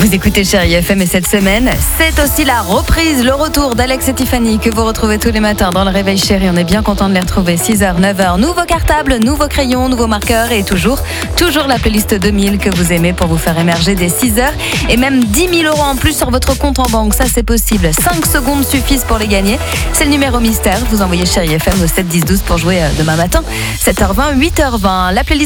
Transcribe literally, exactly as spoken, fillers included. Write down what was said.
Vous écoutez Chérie F M et cette semaine, c'est aussi la reprise, le retour d'Alex et Tiffany que vous retrouvez tous les matins dans le Réveil Chérie. On est bien content de les retrouver. six heures, neuf heures, nouveau cartable, nouveau crayon, nouveau marqueur et toujours, toujours la playlist deux mille que vous aimez pour vous faire émerger des six heures et même dix mille euros en plus sur votre compte en banque. Ça, c'est possible. cinq secondes suffisent pour les gagner. C'est le numéro mystère. Vous envoyez Chérie F M au sept dix douze pour jouer demain matin. sept heures vingt, huit heures vingt. La playlist